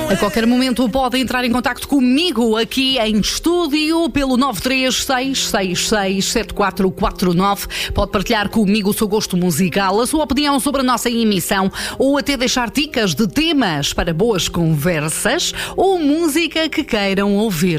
A qualquer momento pode entrar em contacto comigo aqui em estúdio pelo 936667449. Pode partilhar comigo o seu gosto musical, a sua opinião sobre a nossa emissão ou até deixar dicas de temas para boas conversas ou música que queiram ouvir.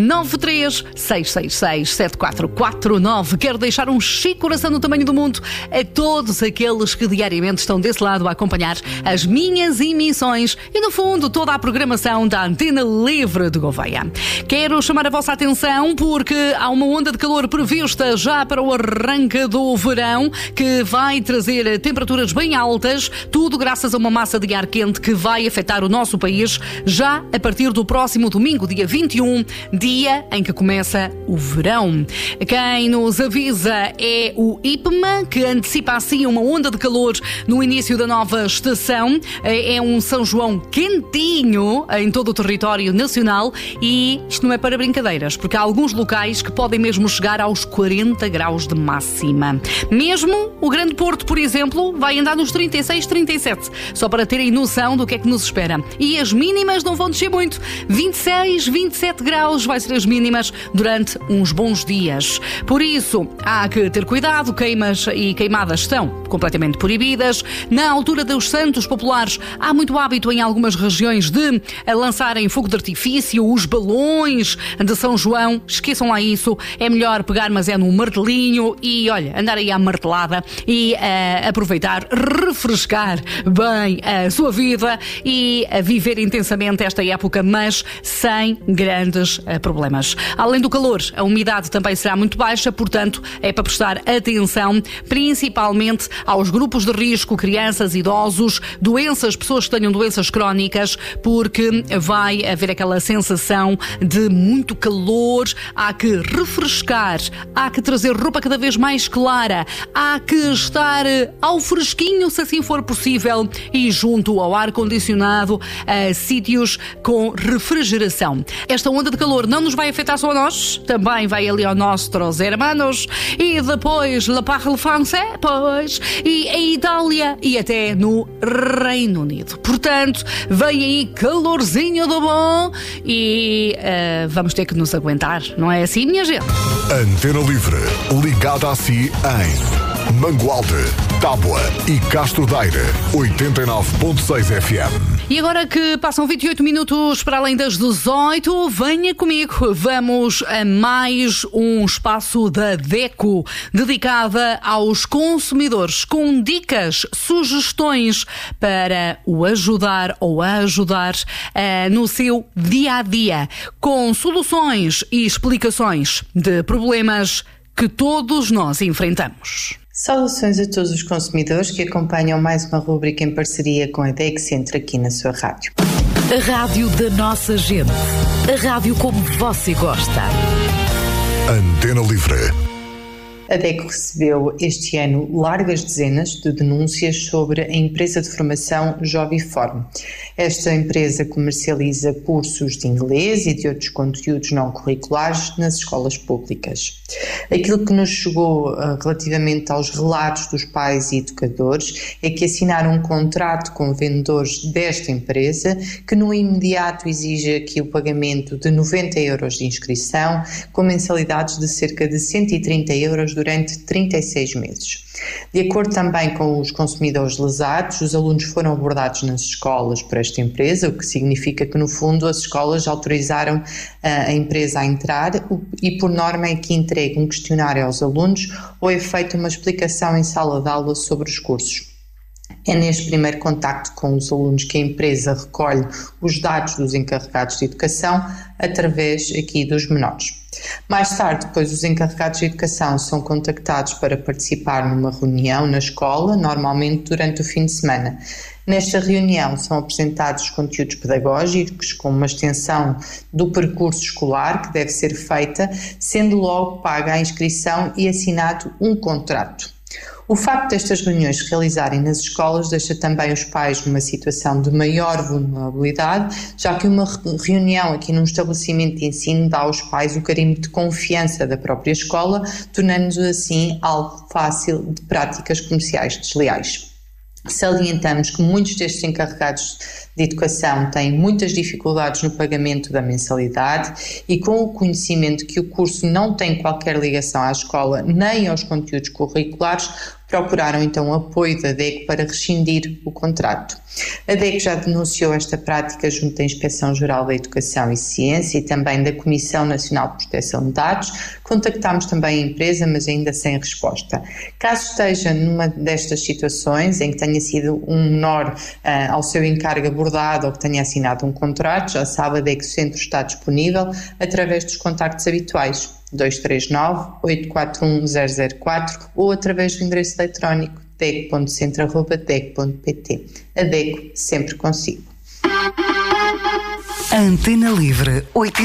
936667449. Quero deixar um chique coração no tamanho do mundo a todos aqueles que diariamente estão desse lado a acompanhar as minhas emissões e, no fundo, toda a programação da Antena Livre de Gouveia. Quero chamar a vossa atenção porque há uma onda de calor prevista já para o arranque do verão que vai trazer temperaturas bem altas, tudo graças a uma massa de ar quente que vai afetar o nosso país já a partir do próximo domingo, dia 21, dia em que começa o verão. Quem nos avisa é o IPMA, que antecipa assim uma onda de calor no início da nova estação. É um São João quentinho em todo o território nacional e isto não é para brincadeiras, porque há alguns locais que podem mesmo chegar aos 40 graus de máxima. Mesmo o Grande Porto, por exemplo, vai andar nos 36, 37, só para terem noção do que é que nos espera. E as mínimas não vão descer muito. 26, 27 graus vai ser as mínimas durante uns bons dias. Por isso, há que ter cuidado, queimas e queimadas estão completamente proibidas. Na altura dos Santos Populares, há muito hábito em algumas regiões de lançarem fogo de artifício, os balões de São João. Esqueçam lá isso, é melhor pegar, mas é num martelinho e, olha, andar aí à martelada e aproveitar, refrescar bem a sua vida e viver intensamente esta época, mas sem grandes problemas. Além do calor, a umidade também será muito baixa, portanto, é para prestar atenção, principalmente aos grupos de risco, crianças, idosos, pessoas que tenham doenças crónicas, porque vai haver aquela sensação de muito calor, há que refrescar, há que trazer roupa cada vez mais clara, há que estar ao fresquinho, se assim for possível, e junto ao ar-condicionado, a sítios com refrigeração. Esta onda de calor não nos vai afetar só a nós, também vai ali aos nossos hermanos, e depois la parle français, pois, e a Itália, e até no Reino Unido. Portanto, vem aí calorzinho do bom e vamos ter que nos aguentar, não é assim, minha gente? Antena Livre, ligada a si em Mangualde, Tábua e Castro Daire, 89.6 FM. E agora que passam 28 minutos para além das 18, venha comigo, vamos a mais um espaço da DECO, dedicada aos consumidores, com dicas, sugestões para o ajudar ou a ajudar no seu dia-a-dia, com soluções e explicações de problemas que todos nós enfrentamos. Saudações a todos os consumidores que acompanham mais uma rubrica em parceria com a DECO Centro aqui na sua rádio. A rádio da nossa gente. A rádio como você gosta. Antena Livre. A DECO recebeu este ano largas dezenas de denúncias sobre a empresa de formação Jobiform. Esta empresa comercializa cursos de inglês e de outros conteúdos não curriculares nas escolas públicas. Aquilo que nos chegou relativamente aos relatos dos pais e educadores é que assinaram um contrato com vendedores desta empresa que no imediato exige aqui o pagamento de 90 euros de inscrição com mensalidades de cerca de 130 euros durante 36 meses. De acordo também com os consumidores lesados, os alunos foram abordados nas escolas por esta empresa, o que significa que, no fundo, as escolas autorizaram a empresa a entrar e, por norma, é que entrega um questionário aos alunos ou é feita uma explicação em sala de aula sobre os cursos. É neste primeiro contacto com os alunos que a empresa recolhe os dados dos encarregados de educação através aqui dos menores. Mais tarde, depois, os encarregados de educação são contactados para participar numa reunião na escola, normalmente durante o fim de semana. Nesta reunião são apresentados os conteúdos pedagógicos com uma extensão do percurso escolar que deve ser feita, sendo logo paga a inscrição e assinado um contrato. O facto destas reuniões se realizarem nas escolas deixa também os pais numa situação de maior vulnerabilidade, já que uma reunião aqui num estabelecimento de ensino dá aos pais o carimbo de confiança da própria escola, tornando-nos assim algo fácil de práticas comerciais desleais. Salientamos que muitos destes encarregados de educação têm muitas dificuldades no pagamento da mensalidade e, com o conhecimento que o curso não tem qualquer ligação à escola nem aos conteúdos curriculares, procuraram então o apoio da DECO para rescindir o contrato. A DECO já denunciou esta prática junto da Inspeção-Geral da Educação e Ciência e também da Comissão Nacional de Proteção de Dados. Contactámos também a empresa, mas ainda sem resposta. Caso esteja numa destas situações em que tenha sido um menor ao seu encargo abordado ou que tenha assinado um contrato, já sabe, a DECO Centro está disponível através dos contactos habituais 239-841-004 ou através do endereço eletrónico deco.centro@deco.pt. A DECO sempre consigo. Antena Livre 80.